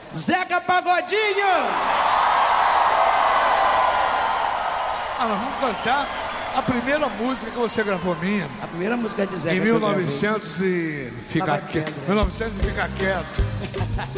Zeca Pagodinho! Nós vamos cantar a primeira música que você gravou minha. A primeira música de Zeca. Em 1900 e ficar quieto. 1900 e ficar quieto.